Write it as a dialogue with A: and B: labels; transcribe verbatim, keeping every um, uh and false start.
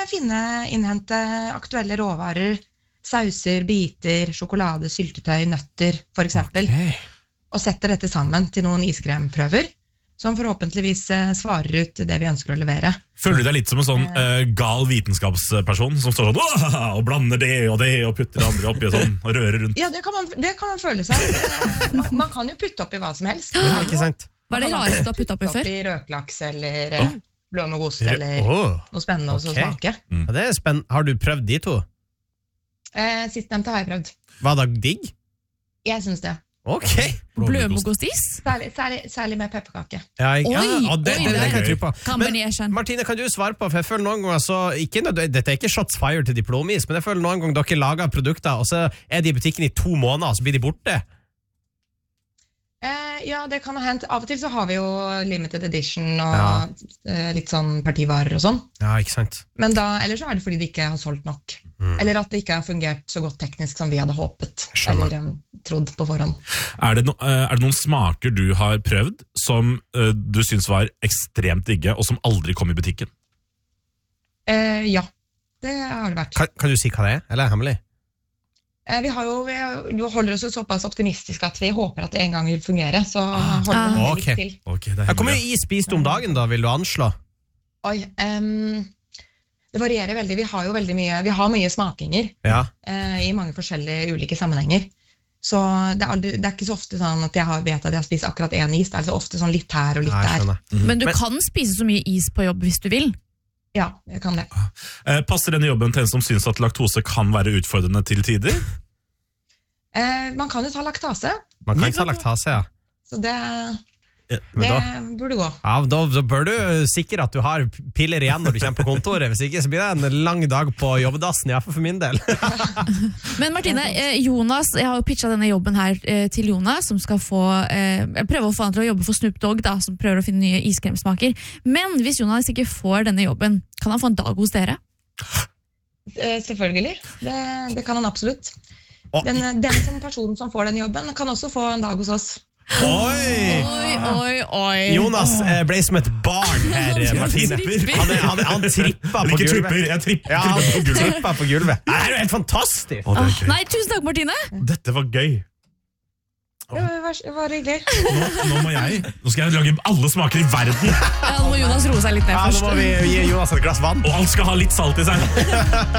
A: finne, innhente aktuelle råvarer, sauser, biter, sjokolade, syltetøy, nøtter, for eksempel.
B: Okay.
A: Og setter dette sammen til noen iskremprøver, som forhåpentligvis svarer ut det vi ønsker å levere.
C: Føler du deg litt som en sånn uh, gal vitenskapsperson, som står sånn, og blander det og det, og putter det andre oppi sånn, og rører rundt?
A: Ja, det kan man, det kan man føle seg. Man, man kan jo putte oppi hva som helst.
B: Ja, ikke sant?
D: Hva er det rareste du har puttet oppi før?
A: Oppi røklaks, eller oh. blåmuggost, eller
B: oh.
A: noe spennende
B: okay.
A: å smake.
B: Mm. Ja, det er spennende. Har du prøvd de to?
A: Eh, Sistnevnte har jeg prøvd.
B: Var det digg?
A: Jeg synes det.
B: Ok.
D: Blømogostis?
A: Særlig, særlig, særlig med pepperkake.
B: Ja,
D: oi,
B: ja, ja, det,
D: oi,
B: det, det kan jeg tro på.
D: Men,
B: Martine, kan du svare på, for jeg føler noen ganger så, ikke, dette er ikke shots fired til diplomis, men jeg føler noen ganger dere lager produkter, og så er de i butikken i to måneder, og så blir de borte.
A: Eh, ja, det kan ha hendt. Av og til så har vi jo limited edition og ja. eh, litt sånn partivarer og sånn.
B: Ja, ikke sant.
A: Men da, ellers så er det fordi de ikke har solgt nok. Mm. Eller at det ikke har fungert så godt teknisk som vi hadde håpet.
B: Skjønner.
A: Eller um, trodd på forhånd.
C: Er det, no, er det noen smaker du har prøvd som uh, du synes var ekstremt digge, og som aldri kom i butikken?
A: Eh, ja, det har det vært.
B: Kan, kan du si hva det er? Eller er det hemmelig?
A: Eh, vi, har jo, vi holder oss jo såpass optimistiske at vi håper at det en gang vil fungere. Så holder
B: ah,
A: vi
B: okay.
A: litt til.
C: Okay,
B: Hvor mye is spiste du om dagen da, vil du anslå?
A: Oi, um, det varierer veldig. Vi har jo veldig mye, vi har mye smakinger
B: ja.
A: eh, i mange forskjellige ulike sammenhenger. Så det er, aldri, det er ikke så ofte sånn at jeg har, vet at jeg har spist akkurat en is. Det er så ofte sånn litt her og litt
B: Nei,
A: der.
D: Mm. Men du Men, kan spise så mye is på jobb hvis du vil?
A: Ja, jeg kan det.
C: Eh, passer denne jobben til en som synes at laktose kan være utfordrende til tider?
A: Eh, man kan jo ta laktase.
B: Man kan ta laktase, ja.
A: Så det...
B: Ja,
A: det
B: da,
A: burde gå.
B: Ja, da, da bør du sikre at du har piller igjen når du kommer på kontoret. Hvis ikke så blir det en lang dag på jobbdassen, i hvert fall for min del.
D: Men Martine, Jonas, jeg har jo pitchet denne jobben her til Jonas, som skal få jeg prøver å få han til å jobbe for Snoop Dogg, da, som prøver å finne nye iskremsmaker. Men hvis Jonas ikke får denne jobben, kan han få en dag hos dere?
A: Selvfølgelig. Det, det kan han absolutt. Den, den som personen som får den jobben, kan også få en dag hos oss.
B: Oi!
D: Oi, oi, oi.
B: Jonas ble som et barn her, Martine. Han, han, han trippa på
C: gulvet.
B: Tripper.
C: Jeg tripper,
B: ja, han
C: tripper på gulvet.
B: trippa på gulvet. Det er jo helt fantastisk.
C: Å,
D: ah, nei, tusen takk, Martine.
C: Dette var gøy.
A: Det var, var hyggelig.
C: Nå, nå må jeg Nå skal jeg lage alle smaker i verden.
D: Ja, nå må Jonas roe seg litt ned
B: ja,
D: først.
B: Nå må vi gi Jonas et glass vann.
C: Og han skal ha litt salt i seg.